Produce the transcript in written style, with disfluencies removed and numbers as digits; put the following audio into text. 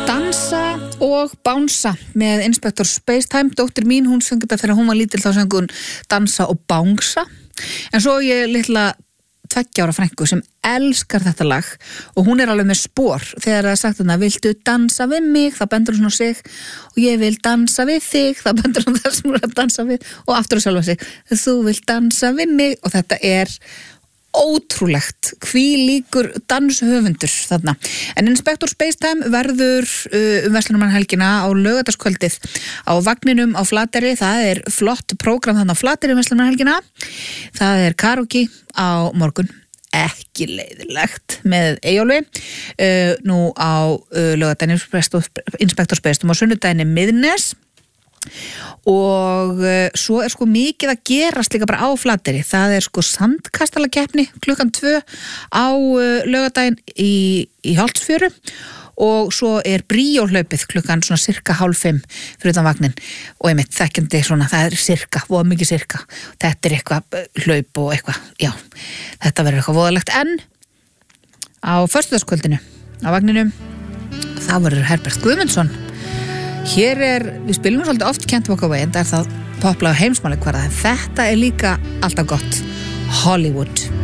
Dansa og bánsa með Inspector Spacetime. Dóttir mín, hún söng þetta þegar hún var lítil, þá söng hún dansa og bánsa. En svo ég litla 2 ára frænku sem elskar þetta lag og hún alveg með spor þegar það er sagt þarna, viltu dansa við mig, þá bendur hún svona á sig, og ég vil dansa við þig, þá bendur hún það sem hún að dansa við, og aftur á sjálfa sig, þú vilt dansa við mig, og þetta er ótrúlegt, hvílíkur danshöfundur þarna. En Inspector Spacetime verður verslunarmannahelgina á laugardagskvöldið á vagninum á Flateyri. Það er flott prógram þarna á Flateyri verslunarmannahelgina. Það er karaoke á morgun, ekki leiðilegt, með Eyjólfi nú á laugardaginn Inspector Spacetime, og sunnudaginn Miðnes. Og svo er sko mikið að gerast líka bara á Flateyri. Það er sko sandkastalakeppni klukkan 2 á laugardaginn í Holtsfjöru, og svo er bríóhlaupið klukkan svona cirka 4:30 fyrir utan vagnin, og einmitt þekkjandi svona, það er cirka, voða mikið cirka, þetta er eitthvað hlaup og eitthvað, já, þetta verður eitthvað voðalegt. En á föstudagskvöldinu á vagninum, það verður Herbert Guðmundsson. Hér við spilum svolítið oft Can't Walk Away, en það er það poplag heimsmáli hverða, en þetta er líka alltaf gott, Hollywood.